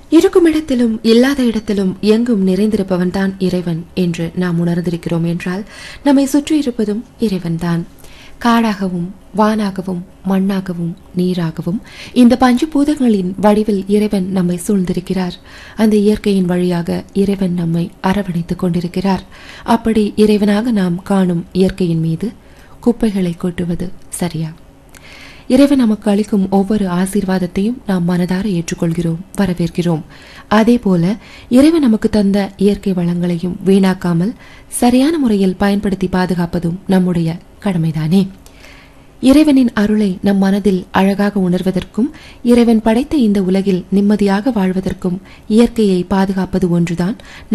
இருக்கும் இடத்திலும் இல்லாத இடத்திலும் எங்கும் நிறைந்திருப்பவன்தான் இறைவன் என்று நாம் உணர்ந்திருக்கிறோம் என்றால் நம்மை சுற்றியிருப்பதும் இறைவன்தான். காடாகவும் வானாகவும் மண்ணாகவும் நீராகவும் இந்த பஞ்சபூதங்களின் வடிவில் இறைவன் நம்மை சூழ்ந்திருக்கிறார். அந்த இயற்கையின் வழியாக இறைவன் நம்மை அரவணைத்துக் கொண்டிருக்கிறார். அப்படி இறைவனாக நாம் காணும் இயற்கையின் மீது குப்பைகளை கொட்டுவது சரியா? இறைவன் நமக்கு அளிக்கும் ஒவ்வொரு ஆசீர்வாதத்தையும் நாம் மனதார ஏற்றுக்கொள்கிறோம், வரவேற்கிறோம். அதே போல இறைவன் நமக்கு தந்த இயற்கை வளங்களையும் வீணாக்காமல் சரியான முறையில் பயன்படுத்தி பாதுகாப்பதும் நம்முடைய கடமைதானே. இறைவனின் அருளை நம் மனதில் அழகாக உணர்வதற்கும் இறைவன் படைத்த இந்த உலகில் நிம்மதியாக வாழ்வதற்கும் இயற்கையை பாதுகாப்பது ஒன்றுதான்